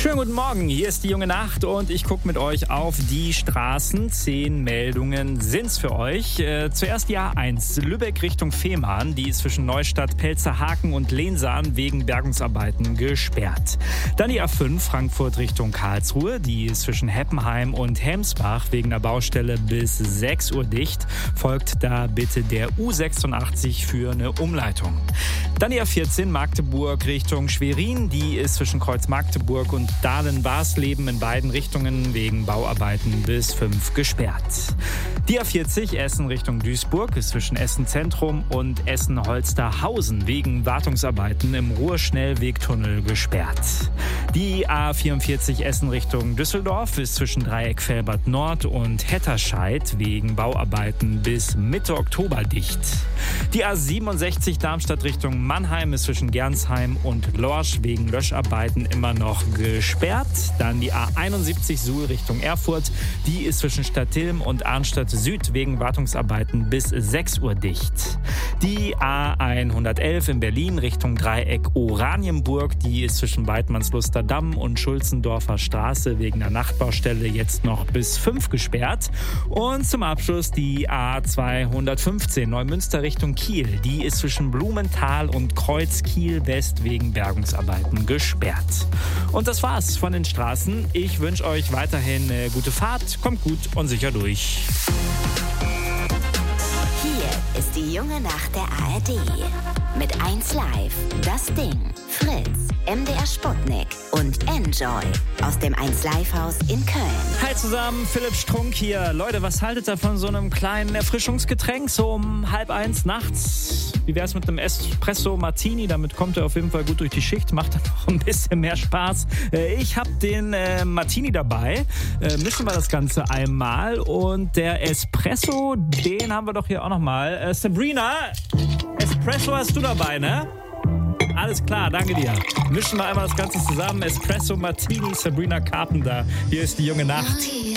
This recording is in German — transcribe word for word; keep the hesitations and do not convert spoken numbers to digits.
Schönen guten Morgen, hier ist die junge Nacht und ich gucke mit euch auf die Straßen. Zehn Meldungen sind's für euch. Äh, zuerst die A eins, Lübeck Richtung Fehmarn. Die ist zwischen Neustadt, Pelzerhaken und Lehnsaan wegen Bergungsarbeiten gesperrt. Dann die A fünf, Frankfurt Richtung Karlsruhe. Die ist zwischen Heppenheim und Hemsbach wegen der Baustelle bis sechs Uhr dicht. Folgt da bitte der U sechsundachtzig für eine Umleitung. Dann die A vierzehn, Magdeburg Richtung Schwerin. Die ist zwischen Kreuz Magdeburg und Dahlen-Barsleben in beiden Richtungen wegen Bauarbeiten bis fünf gesperrt. Die A vierzig, Essen Richtung Duisburg, ist zwischen Essen Zentrum und Essen-Holsterhausen wegen Wartungsarbeiten im Ruhrschnellwegtunnel gesperrt. Die A vierundvierzig, Essen Richtung Düsseldorf, ist zwischen Dreieck Velbert Nord und Hetterscheid wegen Bauarbeiten bis Mitte Oktober dicht. Die A siebenundsechzig, Darmstadt Richtung Mannheim, ist zwischen Gernsheim und Lorsch wegen Löscharbeiten immer noch gesperrt. Dann die A einundsiebzig, Suhl Richtung Erfurt, die ist zwischen Stadtilm und Arnstadt Süd wegen Wartungsarbeiten bis sechs Uhr dicht. Die A hundertelf in Berlin Richtung Dreieck Oranienburg, die ist zwischen Weidmannsluster Damm und Schulzendorfer Straße wegen der Nachtbaustelle jetzt noch bis fünf gesperrt. Und zum Abschluss die A zweihundertfünfzehn Neumünster Richtung Kiel, die ist zwischen Blumenthal und Kreuz Kiel West wegen Bergungsarbeiten gesperrt. Und das war's von den Straßen. Ich wünsche euch weiterhin eine gute Fahrt. Kommt gut und sicher durch. Hier ist die junge Nacht der A R D. Mit eins Live, das Ding, Fritz, M D R Sputnik und Enjoy aus dem eins Live Haus in Köln. Hi zusammen, Philipp Strunk hier. Leute, was haltet ihr von so einem kleinen Erfrischungsgetränk so um halb eins nachts? Wie wär's mit einem Espresso Martini? Damit kommt ihr auf jeden Fall gut durch die Schicht, macht dann noch ein bisschen mehr Spaß. Ich habe den äh, Martini dabei. Äh, mischen wir das Ganze einmal. Und der Espresso, den haben wir doch hier auch nochmal. Äh, Sabrina, Espresso hast du dabei, ne? Alles klar, danke dir. Mischen wir einmal das Ganze zusammen. Espresso Martini, Sabrina Carpenter. Hier ist die junge Nacht.